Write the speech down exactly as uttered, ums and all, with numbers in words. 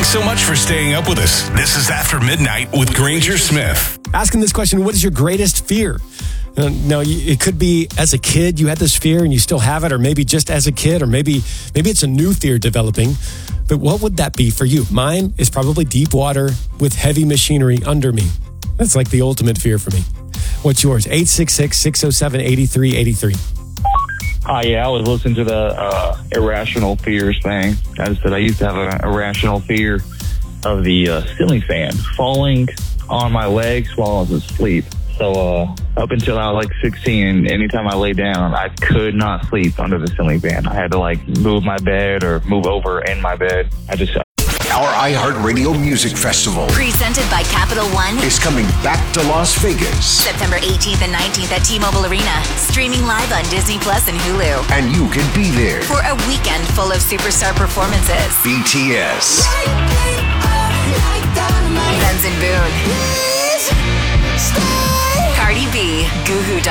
Thanks so much for staying up with us. This is After Midnight with Granger Smith. Asking this question, what is your greatest fear? Uh, no, you, it could be as a kid you had this fear and you still have it, or maybe just as a kid, or maybe maybe it's a new fear developing. But what would that be for you? Mine is probably deep water with heavy machinery under me. That's like the ultimate fear for me. What's yours? eight six six, six oh seven, eight three eight three. Hi, yeah, I was listening to the uh, irrational fears thing. I said I used to have an irrational fear of the uh, ceiling fan falling on my legs while I was asleep. So uh, up until I was like sixteen, anytime I lay down, I could not sleep under the ceiling fan. I had to like move my bed or move over in my bed. I just... Our iHeartRadio Music Festival, presented by Capital One, is coming back to Las Vegas. September eighteenth and nineteenth at T-Mobile Arena. Streaming live on Disney Plus and Hulu. And you can be there for a weekend full of superstar performances. B T S, Benson Boone, Cardi B, Goo Goo